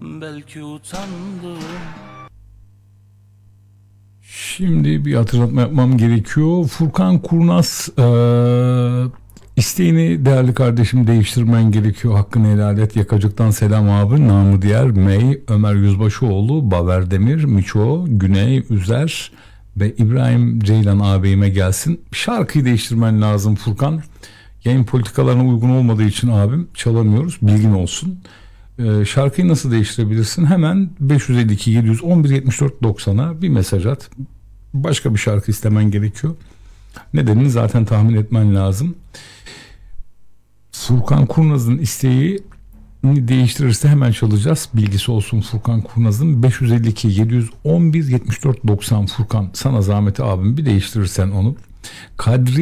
belki utandım. Şimdi bir hatırlatma yapmam gerekiyor. Furkan Kurnaz isteğini değerli kardeşim değiştirmen gerekiyor. Hakkını helal et. Yakacık'tan selam abi. Namı diğer May, Ömer Yüzbaşıoğlu, Baver Demir, Miço, Güney, Üzer ve İbrahim Ceylan ağabeyime gelsin. Şarkıyı değiştirmen lazım Furkan. Yayın politikalarına uygun olmadığı için abim çalamıyoruz. Bilgin olsun. Şarkıyı nasıl değiştirebilirsin? Hemen 552 711 74 90'a bir mesaj at. Başka bir şarkı istemen gerekiyor. Nedenini zaten tahmin etmen lazım. Furkan Kurnaz'ın isteği değiştirirse hemen çalacağız. Bilgisi olsun Furkan Kurnaz'ın. 552 711 74 90. Furkan, sana zahmeti abim, bir değiştirirsen onu. Kadri